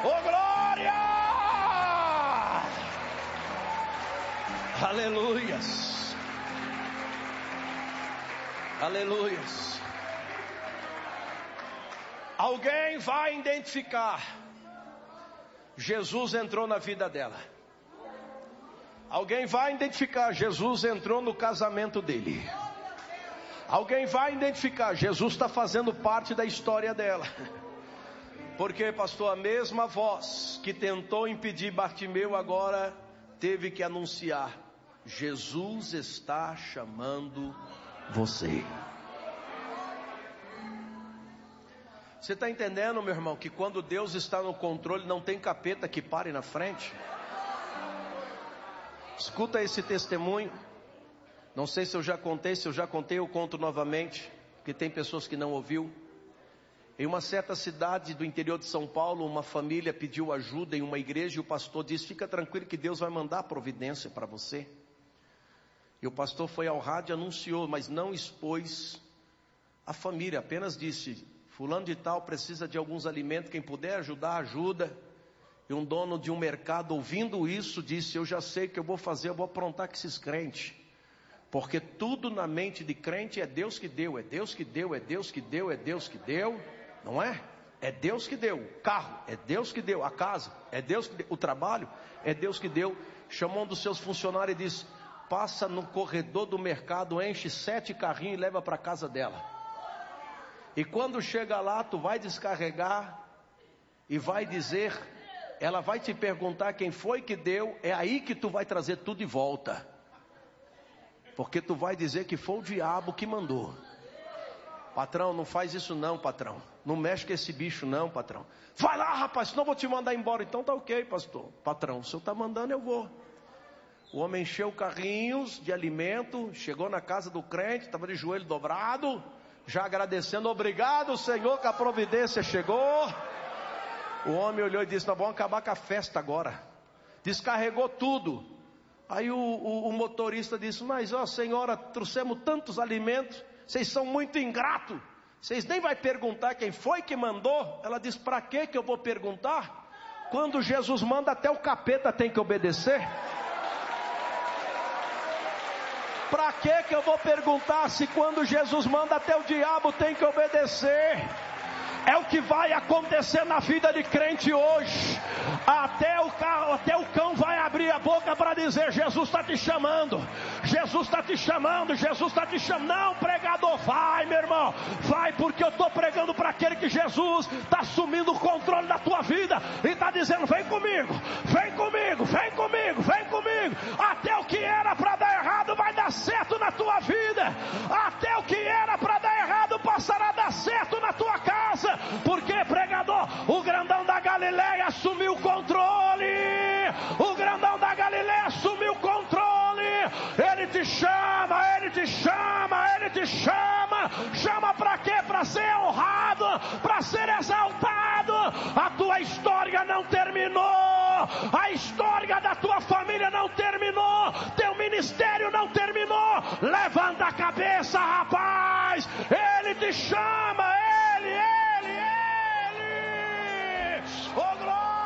Oh, glória! Aleluias. Aleluias. Alguém vai identificar: Jesus entrou na vida dela. Alguém vai identificar: Jesus entrou no casamento dele. Alguém vai identificar: Jesus está fazendo parte da história dela. Porque, pastor, a mesma voz que tentou impedir Bartimeu agora teve que anunciar: Jesus está chamando você. Você está entendendo, meu irmão, que quando Deus está no controle, não tem capeta que pare na frente? Escuta esse testemunho. Não sei se eu já contei, eu conto novamente, porque tem pessoas que não ouviu. Em uma certa cidade do interior de São Paulo, uma família pediu ajuda em uma igreja e o pastor disse: fica tranquilo que Deus vai mandar providência para você. E o pastor foi ao rádio e anunciou, mas não expôs a família, apenas disse: fulano de tal precisa de alguns alimentos, quem puder ajudar, ajuda. E um dono de um mercado, ouvindo isso, disse: eu já sei o que eu vou fazer, eu vou aprontar com esses crentes. Porque tudo na mente de crente é Deus que deu, é Deus que deu, é Deus que deu, é Deus que deu. Não é? É Deus que deu. O carro, é Deus que deu. A casa, é Deus que deu. O trabalho, é Deus que deu. Chamou um dos seus funcionários e disse: passa no corredor do mercado, enche 7 carrinhos e leva para a casa dela. E quando chega lá, tu vai descarregar e vai dizer, ela vai te perguntar quem foi que deu, é aí que tu vai trazer tudo de volta. Porque tu vai dizer que foi o diabo que mandou. Patrão, não faz isso não, patrão. Não mexe com esse bicho não, patrão. Vai lá, rapaz, senão eu vou te mandar embora. Então tá ok, pastor. Patrão, o senhor está mandando, eu vou. O homem encheu carrinhos de alimento, chegou na casa do crente, estava de joelho dobrado, já agradecendo: obrigado, Senhor, que a providência chegou. O homem olhou e disse: nós vamos acabar com a festa agora. Descarregou tudo. Aí o motorista disse: mas ó, senhora, trouxemos tantos alimentos, vocês são muito ingratos, vocês nem vai perguntar quem foi que mandou. Ela disse: para que eu vou perguntar? Quando Jesus manda, até o capeta tem que obedecer. Para que eu vou perguntar se quando Jesus manda, até o diabo tem que obedecer? É o que vai acontecer na vida de crente hoje. Até o cão vai abrir a boca para dizer: Jesus está te chamando, Jesus está te chamando, Jesus está te chamando. Não, pregador, vai, meu irmão, vai, porque eu estou pregando para aquele que Jesus está assumindo o controle da tua vida e está dizendo: vem comigo, vem comigo, vem comigo, vem comigo. Até o que era para dar errado vai dar certo na tua vida. Até o que era para dar errado passará a dar certo na tua casa. Porque, pregador, o grandão da Galileia assumiu o controle. O grandão da Galileia assumiu o controle. Ele te chama, ele te chama, ele te chama. Chama para quê? Para ser honrado, para ser exaltado. A tua história não terminou. A história da tua família não terminou. Teu ministério não terminou. Levanta a cabeça, rapaz. Ele te chama.